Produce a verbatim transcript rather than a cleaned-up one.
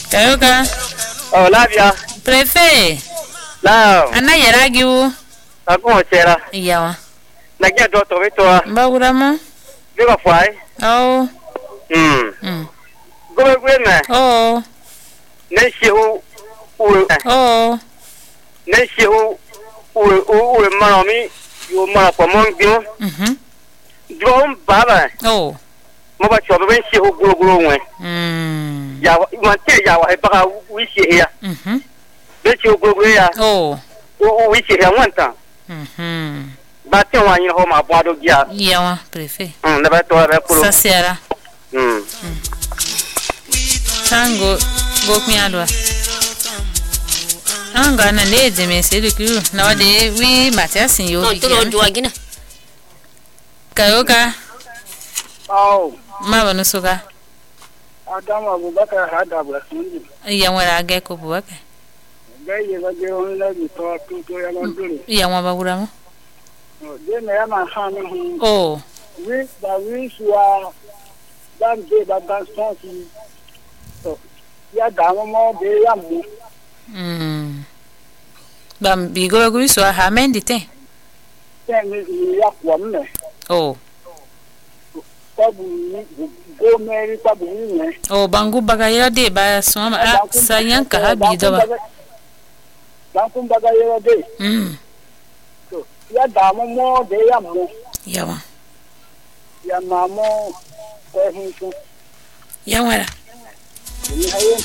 Kayoka. Oh, Labia. Prefe. Lao. Ana yeragiu. Ako chera. Yawa. Nagia do to veto. Mbagura mo? Viva fai. Oh. Hmm. Mm. Go gwe me. Oh. Ne shi hu u. Oh. Ne shi hu u u u ma mi. Yo ma ko mon bio. Mhm. Drum baba. Oh. Mo ba cho ben shi hu gro gro nwe. Mm. Ya wa te ya wa ba wi shi ya. Mhm. Be shi hu gro gro ya. Oh. U wi shi ya wanta. Mhm. Ba te wa yin ho ma bwa do gia. Yawa, prefe. Hmm, na ba to ba kulu. Sasiara. Hmm. Tango go kunyadwa. Anga na leje me sedu ku na wade wi matiasin yo bi. Toro duwa gina. Kayoka. Oh, Ma banu suka. Adam Abubakar had a blessing. Yamwara ge ko buwaka. They ever get on like you talk to Yalondri. Yamwa bagura mo. Then I am a hand. Oh. We, the wish you are done, gave a dance party. So, yeah, down more day. Mm. Bam bigo go so ha mendi te. Then we are one. Oh. Go marry Pabu. Oh bangu bagaya de ba so ma sayan ka ha bi do ba. Bankum bagaya de. Mm. So, yeah, down more day. Yawa. Ya mamo ko hin so Yamwara. ni hayen